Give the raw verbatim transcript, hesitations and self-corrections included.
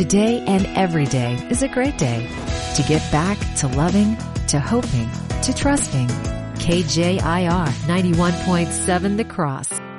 Today and every day is a great day to get back to loving, to hoping, to trusting. K J I R ninety-one point seven The Cross.